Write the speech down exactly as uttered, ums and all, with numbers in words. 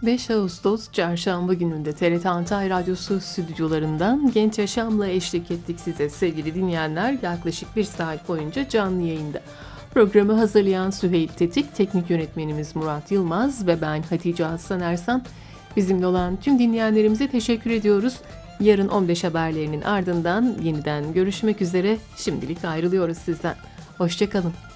beş Ağustos Çarşamba gününde T R T Antalya Radyosu stüdyolarından Genç Yaşam'la eşlik ettik size sevgili dinleyenler. Yaklaşık bir saat boyunca canlı yayında. Programı hazırlayan Süheyl Tetik, teknik yönetmenimiz Murat Yılmaz ve ben Hatice Aslan Ersan. Bizimle olan tüm dinleyenlerimize teşekkür ediyoruz. Yarın on beş haberlerinin ardından yeniden görüşmek üzere. Şimdilik ayrılıyoruz sizden. Hoşça kalın.